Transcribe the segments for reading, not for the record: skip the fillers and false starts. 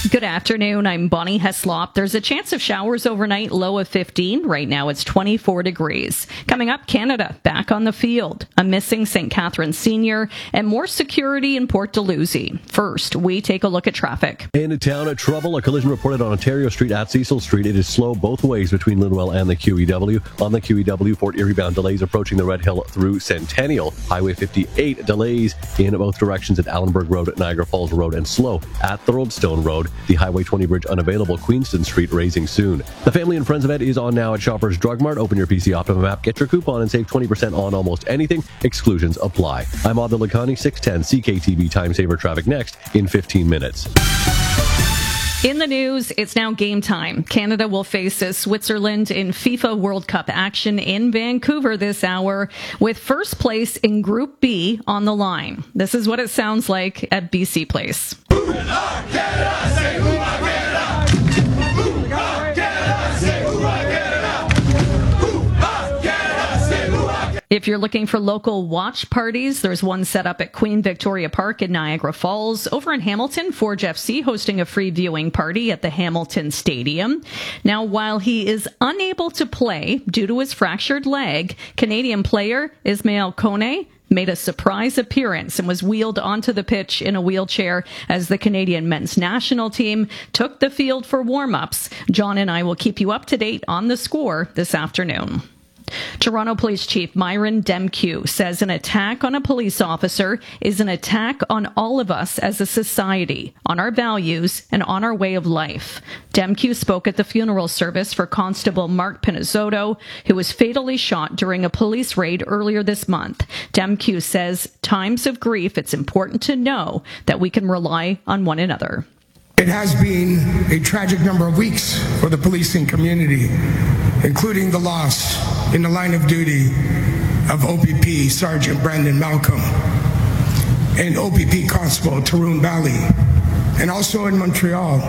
Good afternoon. I'm Bonnie Heslop. There's a chance of showers overnight, low of 15. Right now it's 24 degrees. Coming up, Canada back on the field. A missing St. Catharines senior and more security in Port Dalhousie. First, we take a look at traffic. In town, trouble. A collision reported on Ontario Street at Cecil Street. It is slow both ways between Linwell and the QEW. On the QEW, Fort Erie bound delays approaching the Red Hill through Centennial. Highway 58 delays in both directions at Allenburg Road, Niagara Falls Road, and slow at the Roadstone Road. The Highway 20 bridge unavailable. Queenston Street raising soon. The Family and Friends event is on now at Shoppers Drug Mart. Open your PC Optimum app, get your coupon, and save 20% on almost anything. Exclusions apply. I'm Adil Lakhani, 610 CKTV Time Saver Traffic next in 15 minutes. In the news, it's now game time. Canada will face Switzerland in FIFA World Cup action in Vancouver this hour, with first place in Group B on the line. This is what it sounds like at BC Place. If you're looking for local watch parties, there's one set up at Queen Victoria Park in Niagara Falls. Over in Hamilton, Forge FC hosting a free viewing party at the Hamilton Stadium. Now, while he is unable to play due to his fractured leg, Canadian player Ismail Kone made a surprise appearance and was wheeled onto the pitch in a wheelchair as the Canadian men's national team took the field for warm-ups. John and I will keep you up to date on the score this afternoon. Toronto Police Chief Myron Demkiw says an attack on a police officer is an attack on all of us as a society, on our values, and on our way of life. Demkiw spoke at the funeral service for Constable Mark Pinizzotto, who was fatally shot during a police raid earlier this month. Demkiw says, times of grief, it's important to know that we can rely on one another. It has been a tragic number of weeks for the policing community, including the loss in the line of duty of OPP Sergeant Brandon Malcolm and OPP Constable Tarun Bali, and also in Montreal,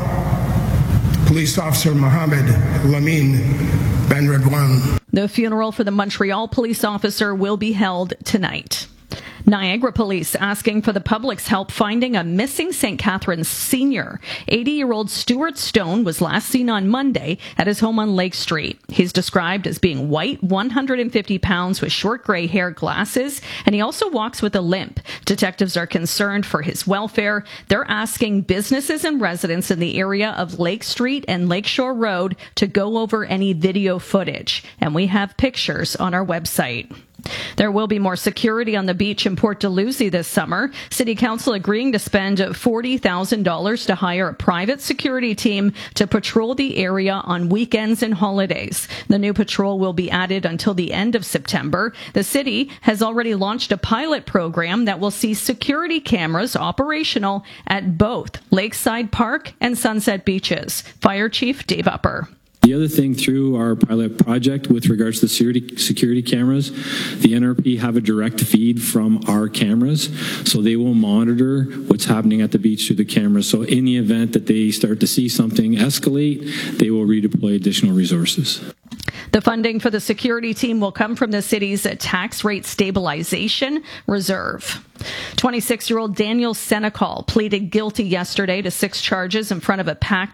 Police Officer Mohamed Lamine Benredouane. The funeral for the Montreal police officer will be held tonight. Niagara Police asking for the public's help finding a missing St. Catharines senior. 80-year-old Stuart Stone was last seen on Monday at his home on Lake Street. He's described as being white, 150 pounds with short gray hair, glasses, and he also walks with a limp. Detectives are concerned for his welfare. They're asking businesses and residents in the area of Lake Street and Lakeshore Road to go over any video footage. And we have pictures on our website. There will be more security on the beach in Port Dalhousie this summer. City Council agreeing to spend $40,000 to hire a private security team to patrol the area on weekends and holidays. The new patrol will be added until the end of September. The city has already launched a pilot program that will see security cameras operational at both Lakeside Park and Sunset Beaches. Fire Chief Dave Upper. The other thing through our pilot project with regards to security cameras, the NRP have a direct feed from our cameras, so they will monitor what's happening at the beach through the cameras. So in the event that they start to see something escalate, they will redeploy additional resources. The funding for the security team will come from the city's tax rate stabilization reserve. 26-year-old Daniel Senecal pleaded guilty yesterday to 6 charges in front of a packed